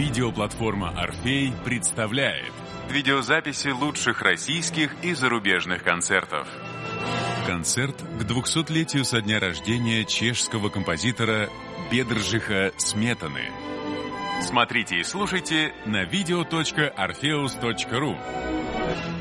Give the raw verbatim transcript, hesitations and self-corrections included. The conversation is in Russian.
Видеоплатформа «Орфей» представляет видеозаписи лучших российских и зарубежных концертов. Концерт к двухсотлетию со дня рождения чешского композитора Бедржиха Сметаны. Смотрите и слушайте на видео точка орфеус точка ру.